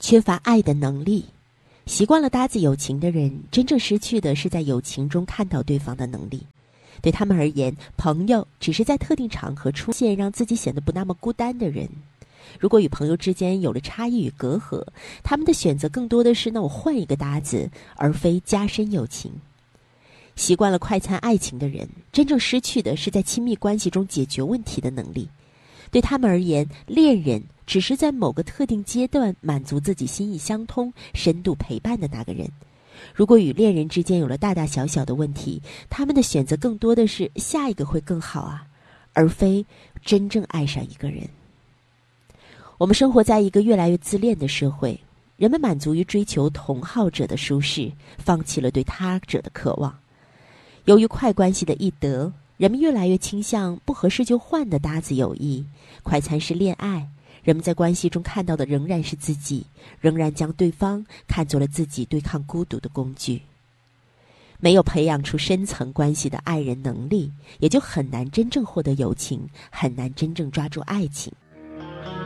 缺乏爱的能力。习惯了搭子友情的人，真正失去的是在友情中看到对方的能力。对他们而言，朋友只是在特定场合出现，让自己显得不那么孤单的人。如果与朋友之间有了差异与隔阂，他们的选择更多的是那我换一个搭子，而非加深友情。习惯了快餐爱情的人，真正失去的是在亲密关系中解决问题的能力。对他们而言，恋人只是在某个特定阶段满足自己心意相通、深度陪伴的那个人。如果与恋人之间有了大大小小的问题，他们的选择更多的是下一个会更好啊，而非真正爱上一个人。我们生活在一个越来越自恋的社会，人们满足于追求同好者的舒适，放弃了对他者的渴望。由于快关系的易得，人们越来越倾向不合适就换的搭子友谊。快餐式恋爱，人们在关系中看到的仍然是自己，仍然将对方看作了自己对抗孤独的工具。没有培养出深层关系的爱人能力，也就很难真正获得友情，很难真正抓住爱情。